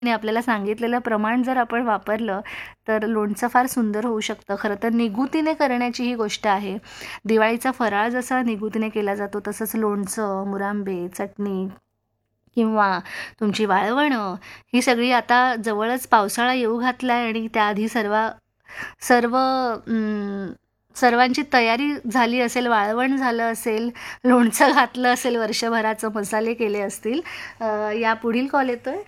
आणि आपल्याला सांगितलेलं प्रमाण जर आपण वापरलं तर लोणचं फार सुंदर होऊ शकतं. खरं तर निगुतीने करण्याची ही गोष्ट आहे. दिवाळीचा फराळ जसा निगुतीने केला जातो तसंच लोणचं, मुरांबे, चटणी किंवा तुमची वाळवणं ही सगळी आता जवळच पावसाळा येऊ घातला आहे आणि त्याआधी सर्व सर्वांची तयारी झाली असेल, वाळवण झालं असेल, लोणचं घातलं असेल, वर्षभराचं मसाले केले असतील. या पुढील कॉल येतोय.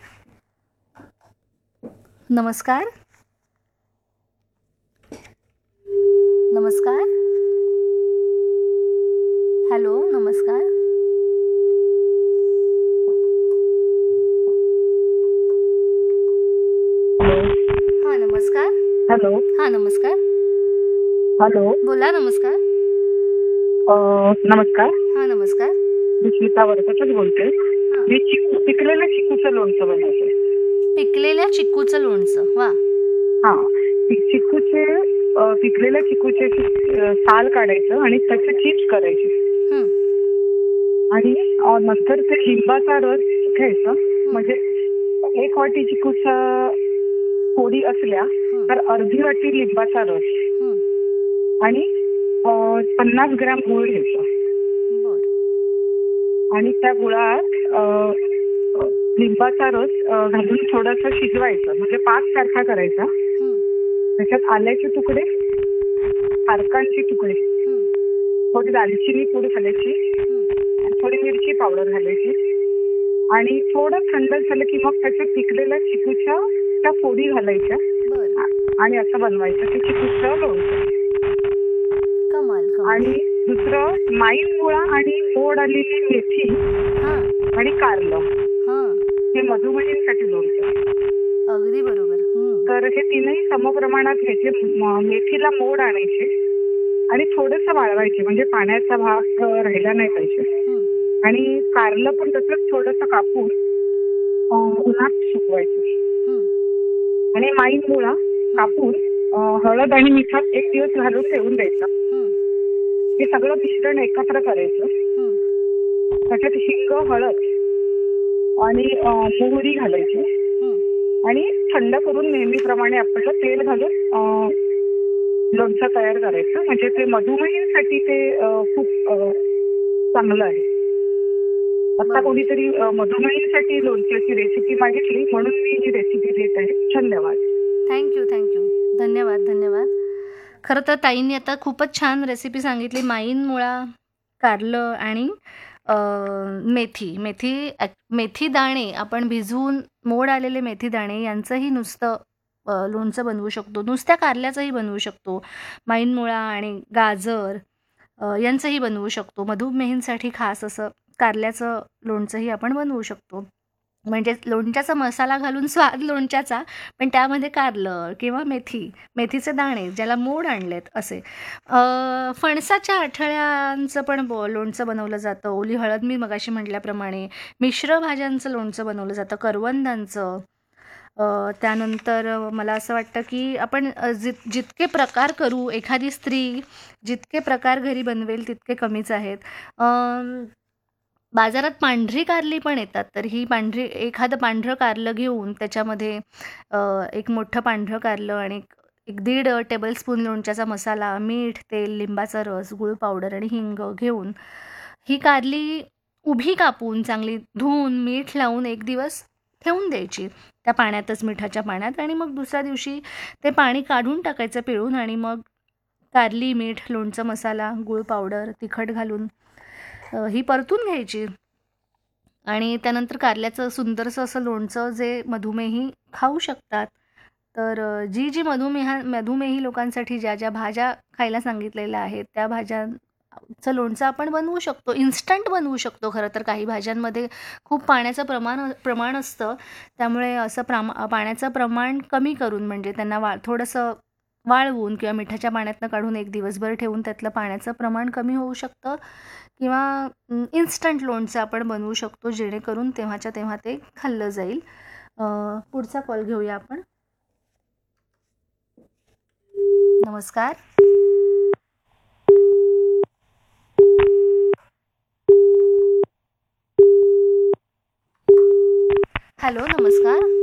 नमस्कार. नमस्कार. हॅलो, नमस्कार. हां, नमस्कार. हॅलो. हां, नमस्कार. हॅलो. बोला. नमस्कार. नमस्कार. हां, नमस्कार. मी स्मिता वरकरच बोलते. हां. मी पिकलेल्या चिकूचं लोणचं बनवते. पिकलेल्या चिकूचं लोणचं. वा. हा. पिकलेल्या चिकूचे साल काढायचं आणि त्याचे चिप्स करायचे हं. आणि नंतर ते लिंबाचा रस घ्यायचा. म्हणजे 1 वाटी चिकूचा फोडी असल्या तर अर्धी वाटी लिंबाचा रस हं. आणि 50 ग्रॅम गूळ घ्यायचा बरं. आणि त्या गुळात लिंबाचा रस घालून थोडंसं शिजवायचं. म्हणजे पाक सारखा करायचा. हं. त्याच्यात आल्याचे तुकडे, खारकांचे तुकडे, हं. थोडी दालचिनी पूड घालायची, हं. थोडी मिरची पावडर घालायची आणि थोडं थंड झालं की मग त्याच्यात पिकलेल्या चिकूच्या त्या फोडी घालायच्या बरं. आणि असं बनवायचं ते चिकूचं लोणचं. कमाल. आणि दुसरं माईन मुळा आणि मोड आलेली मेथी हां. आणि कारलं हां. हे मधुमेहींसाठी लोणचं. अगदी बरोबर. तर हे तीनही समप्रमाणात घ्यायचे. मेथीला मोड आणायचे आणि थोडंसं वाळवायचे म्हणजे पाण्याचा भाग राहिला नाही पाहिजे. आणि कारलं पण तसंच थोडंसं कापून उन्हात सुकवायचं. आणि माईन मुळा कापून हळद आणि मिठात 1 दिवस घालून ठेवून द्यायचं. हे सगळं मिश्रण एकत्र करायचं. त्याच्यात हिंग, हळद आणि मोहरी घालायची आणि थंड करून नेहमीप्रमाणे आपल्याला तेल घालून लोणचं तयार करायचं. म्हणजे ते मधुमेहींसाठी ते खूप चांगलं आहे. आता कोणीतरी मधुमेहींसाठी लोणच्याची रेसिपी मागितली म्हणून मी ही रेसिपी देत आहे. धन्यवाद. थँक्यू. धन्यवाद. खरं तर ताईंनी आता खूपच छान रेसिपी सांगितली. माईन मुळा, कारलं आणि मेथी दाणे आपण भिजवून मोड आलेले मेथी दाणे यांचंही नुसतं लोणचं बनवू शकतो. नुसत्या कारल्याचंही बनवू शकतो. माईन मुळा आणि गाजर यांचंही बनवू शकतो. मधुमेहींसाठी खास असं कारल्याचं लोणचंही आपण बनवू शकतो. म्हणजे लोणच्याचा मसाला घालून स्वाद लोणच्याचा, पण त्यामध्ये कारलं किंवा मेथीचे दाणे ज्याला मोड आणलेत असे. फणसाच्या आठळ्यांचं पण लोणचं बनवलं जातं. ओली हळद मी मगाशी म्हटल्याप्रमाणे. मिश्र भाज्यांचं लोणचं बनवलं जातं. करवंदांचं. त्यानंतर मला असं वाटतं की आपण जितके प्रकार करू, एखादी स्त्री जितके प्रकार घरी बनवेल तितके कमीच आहेत. बाजारात पांढरी कारली पण येतात. तर ही एखादं पांढरं कारलं घेऊन त्याच्यामध्ये एक मोठं पांढरं कारलं आणि एक 1.5 टेबलस्पून लोणच्याचा मसाला, मीठ, तेल, लिंबाचा रस, गूळ पावडर आणि हिंग घेऊन ही कारली उभी कापून चांगली धुवून मीठ लावून 1 दिवस ठेवून द्यायची त्या पाण्यातच, मिठाच्या पाण्यात. आणि मग दुसऱ्या दिवशी ते पाणी काढून टाकायचं पिळून आणि मग कारली, मीठ, लोणचं मसाला, गूळ पावडर, तिखट घालून ही परतून घ्यायची. आणि त्यानंतर कारल्याचं सुंदरसं असं लोणचं जे मधुमेही खाऊ शकतात. तर जी मधुमेही लोकांसाठी ज्या भाज्या खायला सांगितलेल्या आहेत त्या भाज्यांचं लोणचं आपण बनवू शकतो. इन्स्टंट बनवू शकतो. खरं तर काही भाज्यांमध्ये खूप पाण्याचं प्रमाण असतं. त्यामुळे असं पाण्याचं प्रमाण कमी करून म्हणजे त्यांना थोडंसं वाळवून किंवा मिठाच्या पाण्यातनं काढून 1 दिवसभर ठेवून त्यातलं पाण्याचं प्रमाण कमी होऊ शकतं. किंवा इन्स्टंट लोणचं आपण बनवू शकतो जेणेकरून तेव्हाच्या तेव्हा ते खाल्लं जाईल. पुढचा कॉल घेऊया आपण. नमस्कार. हॅलो, नमस्कार.